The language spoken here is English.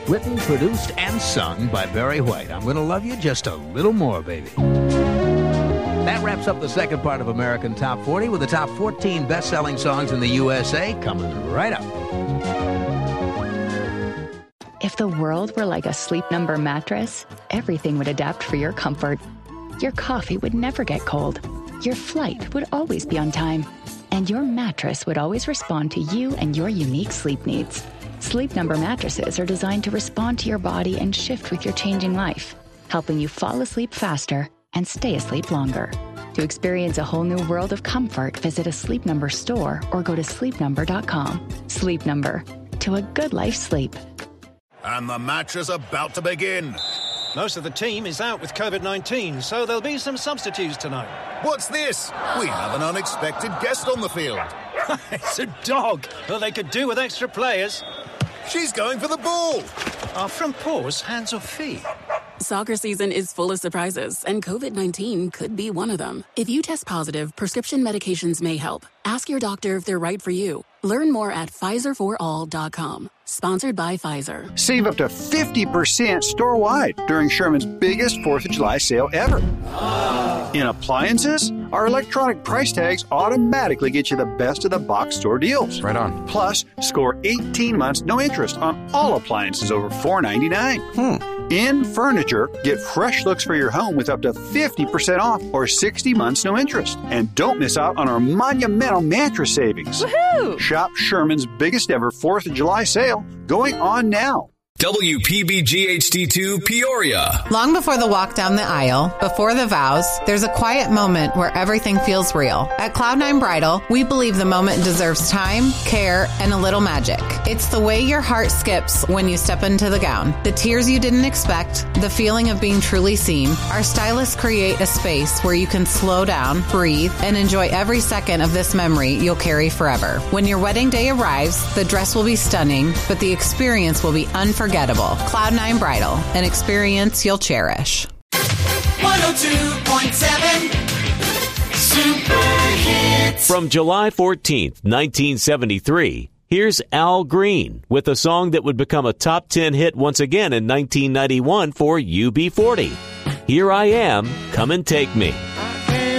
Written, produced, and sung by Barry White. I'm going to love you just a little more, baby. That wraps up the second part of American Top 40 with the top 14 best-selling songs in the USA coming right up. If the world were like a Sleep Number mattress, everything would adapt for your comfort. Your coffee would never get cold. Your flight would always be on time. And your mattress would always respond to you and your unique sleep needs. Sleep Number mattresses are designed to respond to your body and shift with your changing life, helping you fall asleep faster and stay asleep longer. To experience a whole new world of comfort, visit a Sleep Number store or go to sleepnumber.com. Sleep Number. To a good life sleep. And the match is about to begin. Most of the team is out with COVID-19, so there'll be some substitutes tonight. What's this? We have an unexpected guest on the field. It's a dog. Well, they could do with extra players. She's going for the ball. Are front paws hands or feet? Soccer season is full of surprises, and COVID-19 could be one of them. If you test positive, prescription medications may help. Ask your doctor if they're right for you. Learn more at PfizerForAll.com. Sponsored by Pfizer. Save up to 50% store-wide during Sherman's biggest 4th of July sale ever. In appliances, our electronic price tags automatically get you the best of the box store deals. Right on. Plus, score 18 months no interest on all appliances over $4.99. In furniture, get fresh looks for your home with up to 50% off or 60 months no interest. And don't miss out on our monumental mattress savings. Woohoo! Shop Sherman's biggest ever 4th of July sale going on now. WPBG-HD2 Peoria. Long before the walk down the aisle, before the vows, there's a quiet moment where everything feels real. At Cloud9 Bridal, we believe the moment deserves time, care, and a little magic. It's the way your heart skips when you step into the gown. The tears you didn't expect, the feeling of being truly seen. Our stylists create a space where you can slow down, breathe, and enjoy every second of this memory you'll carry forever. When your wedding day arrives, the dress will be stunning, but the experience will be unforgettable. Cloud9 Bridal, an experience you'll cherish. 102.7 Super Hits. From July 14th, 1973, here's Al Green with a song that would become a top 10 hit once again in 1991 for UB40. Here I Am, Come and Take Me.